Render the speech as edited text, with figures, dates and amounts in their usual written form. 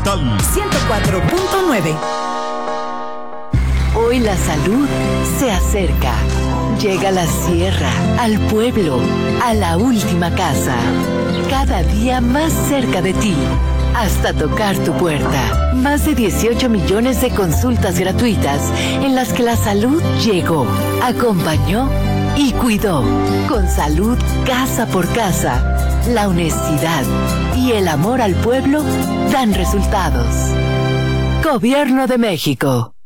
Postal 104.9. Hoy la salud se acerca. Llega a la sierra, al pueblo, a la última casa. Cada día más cerca de ti, hasta tocar tu puerta. Más de 18 millones de consultas gratuitas en las que la salud llegó, acompañó y cuidó. Con salud casa por casa, la honestidad y el amor al pueblo dan resultados. Gobierno de México.